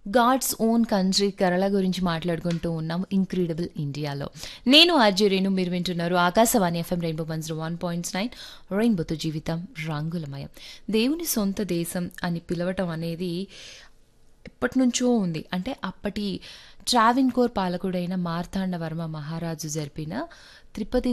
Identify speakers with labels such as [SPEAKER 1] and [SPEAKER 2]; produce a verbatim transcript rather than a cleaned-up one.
[SPEAKER 1] God's own country Kerala గురించి మాట్లాడుకుంటూ ఉన్నాం ఇంక్రెడిబుల్ ఇండియాలో. నేను ఆర్జే రేణు, మీరు వింటున్నారు Akashvani FM rainbow one zero one point nine. రెయిన్బోతో జీవితం రంగులమయం. దేవుని సొంత దేశం అని పిలవటం అనేది ఎప్పటి నుంచో ఉంది. అంటే అప్పటి ట్రావెన్కోర్ పాలకుడైన మార్తాండవర్మ మహారాజు జరిపిన త్రిపది